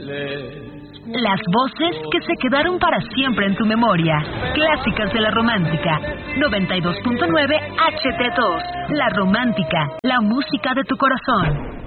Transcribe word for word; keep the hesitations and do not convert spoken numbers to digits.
Las voces que se quedaron para siempre en tu memoria. Clásicas de la Romántica. noventa y dos punto nueve H T dos. La Romántica, la música de tu corazón.